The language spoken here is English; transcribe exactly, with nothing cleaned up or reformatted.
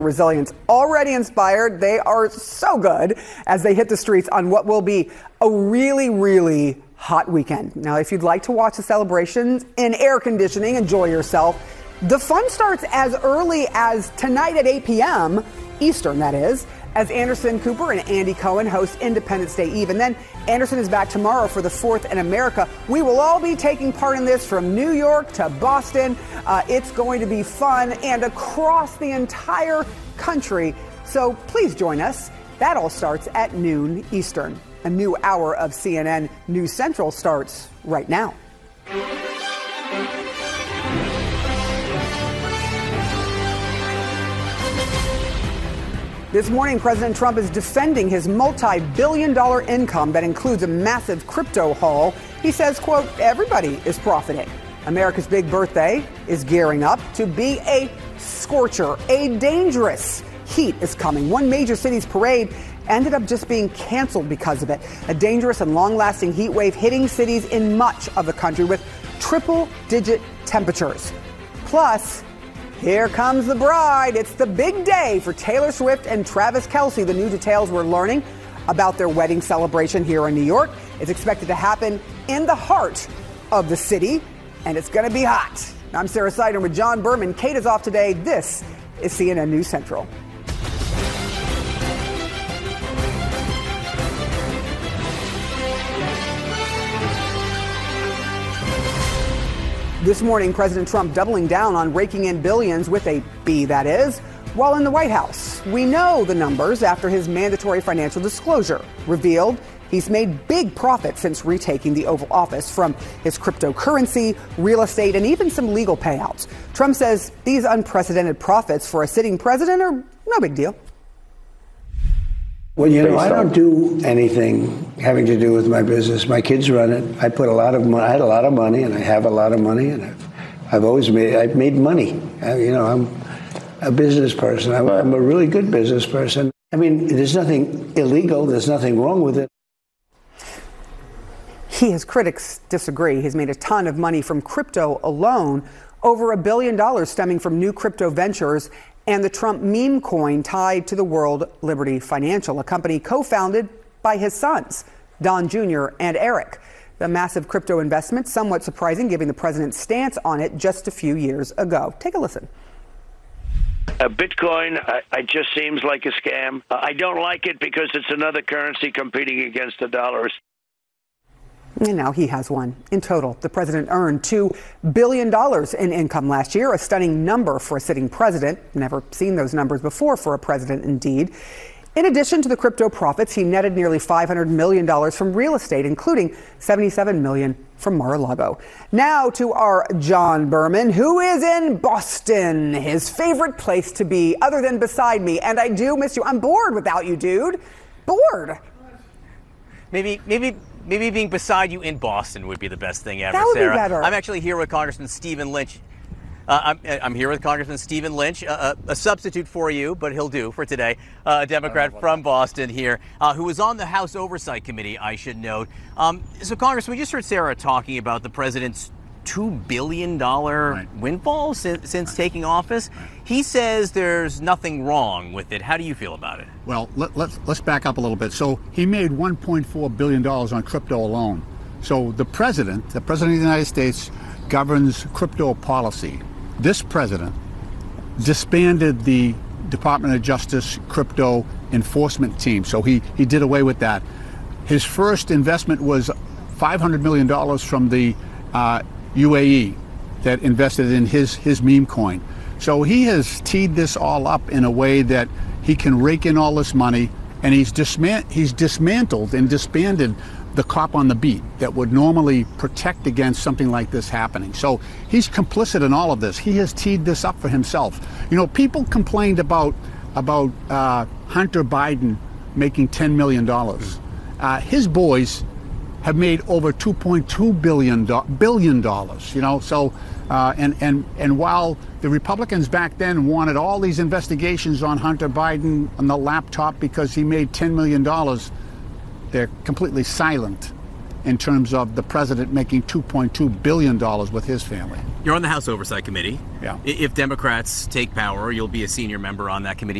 Resilience already inspired. They are so good as they hit the streets on what will be a really, really hot weekend. Now, if you'd like to watch the celebrations in air conditioning, enjoy yourself. The fun starts as early as tonight at eight p.m. Eastern, that is, as Anderson Cooper and Andy Cohen host Independence Day Eve. And then Anderson is back tomorrow for the fourth in America. We will all be taking part in this from New York to Boston. Uh, it's going to be fun and across the entire country. So please join us. That all starts at noon Eastern. A new hour of C N N News Central starts right now. This morning, President Trump is defending his multi-billion dollar income that includes a massive crypto haul. He says, quote, everybody is profiting. America's big birthday is gearing up to be a scorcher. A dangerous heat is coming. One major city's parade ended up just being canceled because of it. A dangerous and long-lasting heat wave hitting cities in much of the country with triple-digit temperatures. Plus, here comes the bride. It's the big day for Taylor Swift and Travis Kelce. The new details we're learning about their wedding celebration here in New York. It's expected to happen in the heart of the city, and it's going to be hot. I'm Sarah Sider with John Berman. Kate is off today. This is C N N News Central. This morning, President Trump doubling down on raking in billions with a B, that is, while in the White House. We know the numbers after his mandatory financial disclosure revealed he's made big profits since retaking the Oval Office from his cryptocurrency, real estate, and even some legal payouts. Trump says these unprecedented profits for a sitting president are no big deal. Well, you know, I don't do anything having to do with my business. My kids run it. I put a lot of money. I had a lot of money, and I have a lot of money, and I've, I've always made. I've made money. I, you know, I'm a business person. I'm, I'm a really good business person. I mean, there's nothing illegal. There's nothing wrong with it. He, his critics disagree. He's made a ton of money from crypto alone, over a billion dollars stemming from new crypto ventures and the Trump meme coin tied to the World Liberty Financial, a company co-founded by his sons, Don Junior and Eric. The massive crypto investment, somewhat surprising given the president's stance on it just a few years ago. Take a listen. Uh, Bitcoin, uh, it just seems like a scam. Uh, I don't like it because it's another currency competing against the dollars. And now he has one. In total, the president earned two billion dollars in income last year, a stunning number for a sitting president. Never seen those numbers before for a president, indeed. In addition to the crypto profits, he netted nearly five hundred million dollars from real estate, including seventy-seven million dollars from Mar-a-Lago. Now to our John Berman, who is in Boston, his favorite place to be, other than beside me. And I do miss you. I'm bored without you, dude. Bored. Maybe, maybe... Maybe being beside you in Boston would be the best thing ever, that would Sarah. Be better. I'm actually here with Congressman Stephen Lynch. Uh, I'm, I'm here with Congressman Stephen Lynch, uh, a substitute for you, but he'll do for today. Uh, a Democrat from Boston here, uh, who was on the House Oversight Committee, I should note. Um, so, Congressman, we just heard Sarah talking about the president's two billion dollars right. windfall since, since right. taking office. Right. He says there's nothing wrong with it. How do you feel about it? Well, let, let's, let's back up a little bit. So he made one point four billion dollars on crypto alone. So the president, the president of the United States, governs crypto policy. This president disbanded the Department of Justice crypto enforcement team. So he, he did away with that. His first investment was five hundred million dollars from the uh, U A E that invested in his, his meme coin. So he has teed this all up in a way that he can rake in all this money, and he's, dismant- he's dismantled and disbanded the cop on the beat that would normally protect against something like this happening. So he's complicit in all of this. He has teed this up for himself. You know, people complained about, about uh, Hunter Biden making ten million dollars. Uh, his boys have made over two point two billion dollars, you know, so, uh, and, and, and while the Republicans back then wanted all these investigations on Hunter Biden on the laptop because he made ten million dollars, they're completely silent in terms of the president making two point two billion dollars with his family. You're on the House Oversight Committee. Yeah. If Democrats take power, you'll be a senior member on that committee.